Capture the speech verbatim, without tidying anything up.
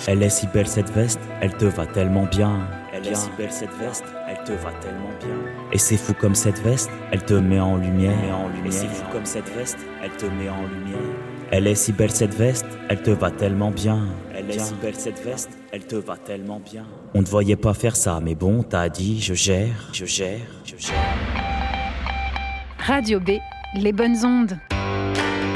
Elle est si belle cette veste, elle te va tellement bien. Elle est si belle cette veste, elle te va tellement bien. Et c'est fou comme cette veste, elle te met en lumière. Et c'est fou comme cette veste, elle te met en lumière. Elle est si belle cette veste, elle te va tellement bien. Elle est si belle cette veste, elle te va tellement bien. On ne voyait pas faire ça, mais bon, t'as dit, je gère, je gère, je gère. Radio B, les bonnes ondes.